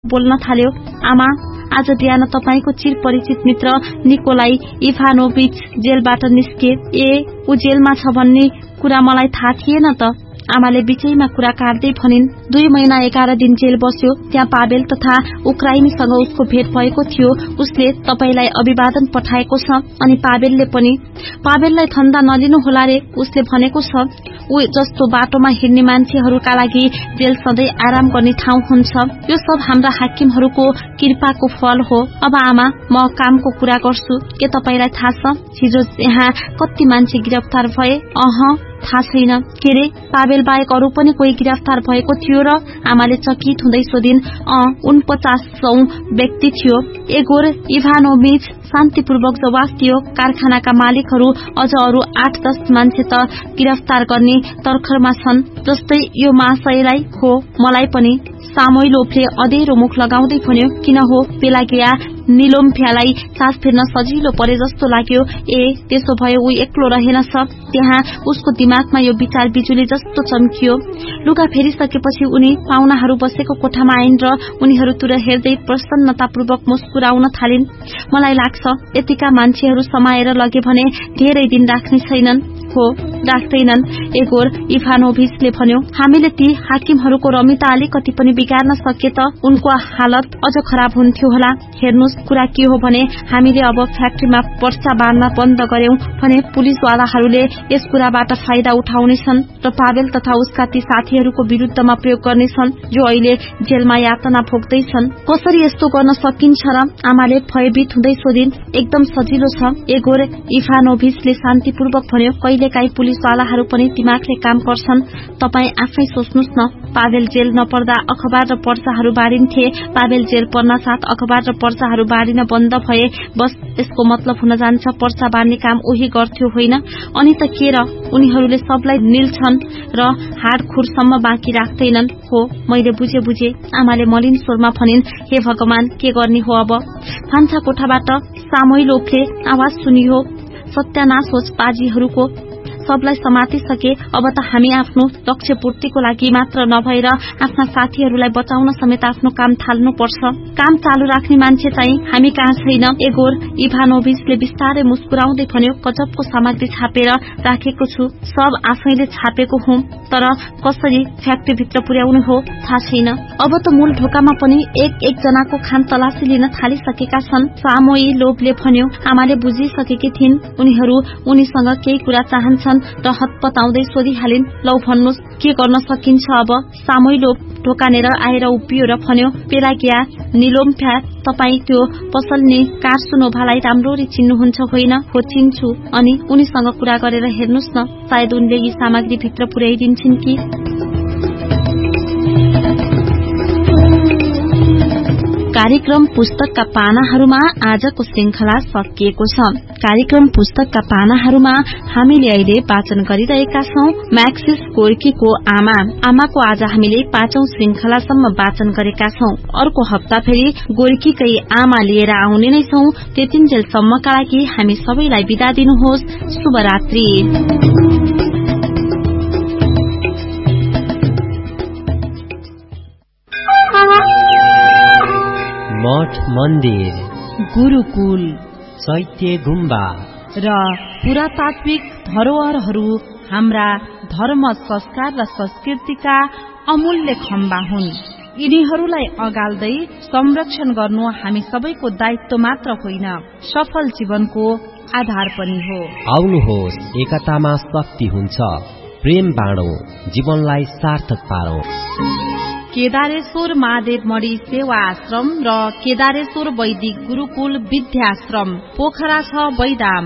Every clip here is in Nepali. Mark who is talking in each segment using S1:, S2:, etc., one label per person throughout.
S1: बोल्न थाल्यो। आमा, आज बिहान तपाईको चिरपरिचित मित्र निकोलाई इभानोभिच जेलबाट निस्के। ऊ जेलमा छ भन्ने कुरा मलाई थाहा थिएन त। आमाले बिचैमा कुरा काट्दै भनिन्। 2 महिना 11 दिन जेल बस्यो। त्यहाँ पावेल तथा उक्राइनीसँग उसको भेट भएको थियो। उसले तपाईलाई अभिवादन पठाएको छ अनि पावेलले पनि। पावेललाई धन्दा नलिनु होला रे, उसले भनेको छ। ऊ जस्तो बाटोमा हिँड्ने मान्छेहरूका लागि जेल सधैँ आराम गर्ने ठाउँ हुन्छ। यो सब हाम्रा हाकिमहरूको कृपाको फल हो। अब आमा, म कामको कुरा गर्छु। के तपाईलाई थाहा छ हिजो यहाँ कति मान्छे गिरफ्तार भए? थाहा छैन। के रे, पावेल बाहेक अरू पनि कोही गिरफ्तार भएको थियो र? आमाले चकित हुँदै सोधिन्। 49औं व्यक्ति थियो, एगोर इभानोभिच शान्तिपूर्वक जवाफ दियो। कारखानाका मालिकहरू अझ अरू 8-10 मान्छे त गिरफ्तार गर्ने तर्खरमा छन्, जस्तै यो महाशयलाई हो, मलाई पनि। सामोइलोभले अधेरो मुख लगाउँदै भन्यो। किन हो? पेलागिया निलोम्फ्यालाई सास फेर्न सजिलो परे जस्तो लाग्यो। त्यसो भए ऊ एक्लो रहेनछ। त्यहाँ उसको दिमागमा यो विचार बिजुली जस्तो चम्कियो। लुगा फेरिसकेपछि उनी पाहुनाहरू बसेको कोठामा आइन् र उनीहरूतिर हेर्दै प्रसन्नतापूर्वक मुस्कुराउन थालिन्। मलाई लाग्छ यतिका मान्छेहरू समाएर लगे भने धेरै दिन राख्ने छैनन्। हो, राख्दैनन्, एगोर इभानोभिचले भन्यो। हामीले ती हाकिमहरूको रमिता अलिकति पनि बिगार्न सके त उनको हालत अझ खराब हुन्थ्यो होला। हेर्नुस्, कुरा के हो भने हामीले अब फ्याक्ट्रीमा पर्चा बाँड्न बन्द गर्यौं भने पुलिसवालाहरूले यस कुराबाट फाइदा उठाउनेछन् र पावेल तथा उसका ती साथीहरूको विरुद्धमा प्रयोग गर्नेछन् जो अहिले जेलमा यातना भोग्दैछन्। कसरी यस्तो गर्न सकिन्छ र? आमाले भयभीत हुँदै सोधिन्। एकदम सजिलो छ, एगोर इभानोभिचले शान्तिपूर्वक भन्यो। कहिलेकाहीँ पुलिसवालाहरू पनि दिमागले काम गर्छन्। तपाई आफै सोच्नुस् न, पावेल जेल नपर्दा अखबार र पर्चाहरू बाँडिन्थे। पावेल जेल पर्न साथ अखबार र पर्चाहरू बाँडिन बन्द भए बस यसको मतलब हुन जान्छ पर्चा बाँड्ने काम उही गर्थ्यो, होइन? अनि त के र? उनीहरूले सबलाई निल्छन् र हाडखुरसम्म बाँकी राख्दैनन्। हो, मैले बुझे। आमाले मलिन स्वरमा भनिन्। हे भगवान, के गर्ने हो अब? भान्सा कोठाबाट सामोइलोभले आवाज सुनियो। सत्यानाश होस् पाजीहरूको, सबलाई समातिसके। अब त हामी आफ्नो लक्ष्य पूर्तिको लागि मात्र नभएर आफ्ना साथीहरूलाई बचाउन समेत आफ्नो काम थाल्नुपर्छ। काम चालू राख्ने मान्छे चाहिँ हामी कहाँ छैन। एगोर इभानोभिचले बिस्तारै मुस्कुराउँदै भन्यो। गजबको सामग्री छापेर राखेको छु। सब आफैले छापेको हुँ, तर कसरी फ्याक्ट्रीभित्र पुर्याउने हो थाहा छैन। अब त मूल ढोकामा पनि एक जनाको खान तलासी लिन थालिसकेका छन्, सामोइलोभले भन्यो। आमाले बुझिसकेकी थिइन् उनीहरू उनीसँग केही कुरा चाहन्छन् र हतपताउँदै सोधिहालिन्। लौ भन्नुस्, के गर्न सकिन्छ अब? सामोइलोभ ढोकानेर आएर उभियो र भन्यो। पेलागिया निलोम्फ्या, तपाई त्यो पसलले कार्सुनोभालाई राम्ररी चिन्नुहुन्छ होइन? हो, चिन्छु। अनि उनीसँग कुरा गरेर हेर्नुस् न, सायद उनले यी सामग्री भित्र पुर्याइदिन्छन् कि। कार्यक्रम पुस्तकका पानाहरूमा आजको श्रृंखला सकिएको छ। कार्यक्रम पुस्तकका पानाहरूमा हामीले अहिले वाचन गरिरहेका छौं म्याक्सिस गोर्कीको आमाको आज हामीले 5औं श्रृंखलासम्म वाचन गरेका छौं। अर्को हप्ता फेरि गोर्कीकै आमा लिएर आउने नै छौं। त्यतिन्जेलसम्मका लागि हामी सबैलाई बिदा दिनुहोस्। शुभरात्रि।
S2: मठ मन्दिर,
S3: गुरुकुल,
S2: चैत्य गुम्बा
S3: र पुरातात्विक धरोहरहरू हाम्रा धर्म, संस्कार र संस्कृतिका अमूल्य खम्बा हुन्। यिनीहरूलाई अगाल्दै संरक्षण गर्नु हामी सबैको दायित्व मात्र होइन, सफल जीवनको आधार पनि हो।
S2: आउनुहोस्, एकतामा शक्ति हुन्छ। प्रेम बाँडौं, जीवनलाई सार्थक पारौं।
S3: केदारेश्वर महादेव मणि सेवा आश्रम र केदारेश्वर वैदिक गुरुकुल विद्याश्रम, पोखरा 6 बैदाम।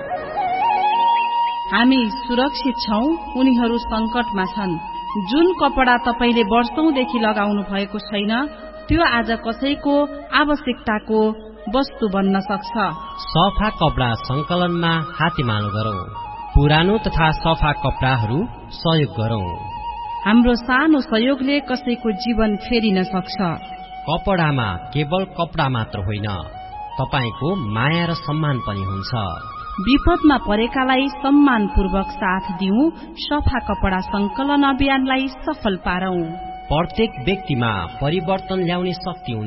S3: हामी सुरक्षित छौं, उनीहरू संकटमा छन्। जुन कपडा तपाईले वर्षौंदेखि लगाउनु भएको छैन, त्यो आज कसैको आवश्यकताको वस्तु बन्न सक्छ।
S2: सफा कपडा संकलनमा हातेमालो गरौं। पुरानो तथा सफा कपडाहरू सहयोग गरौं।
S3: हाम्रो सानो सहयोगले कसैको जीवन फेरिन सक्छ।
S2: कपडामा केवल कपडा मात्र होइन, तपाईको माया र सम्मान पनि हुन्छ।
S3: विपदमा परेकालाई सम्मानपूर्वक साथ दिउँ। सफा कपडा संकलन अभियानलाई सफल पारौं।
S2: प्रत्येक व्यक्तिमा परिवर्तन ल्याउने शक्ति हुन्छ।